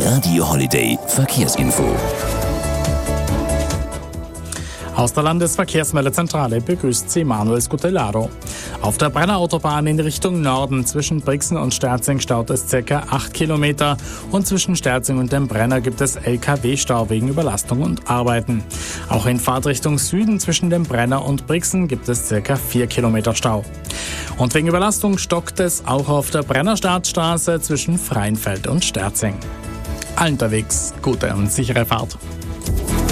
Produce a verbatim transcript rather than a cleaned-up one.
Radio Holiday Verkehrsinfo. Aus der Landesverkehrsmeldezentrale begrüßt Sie Manuel Scutellaro. Auf der Brenner Autobahn in Richtung Norden zwischen Brixen und Sterzing staut es ca. acht Kilometer und zwischen Sterzing und dem Brenner gibt es L K W-Stau wegen Überlastung und Arbeiten. Auch in Fahrtrichtung Süden zwischen dem Brenner und Brixen gibt es ca. vier Kilometer Stau. Und wegen Überlastung stockt es auch auf der Brenner Startstraße zwischen Freienfeld und Sterzing. Allen unterwegs gute und sichere Fahrt.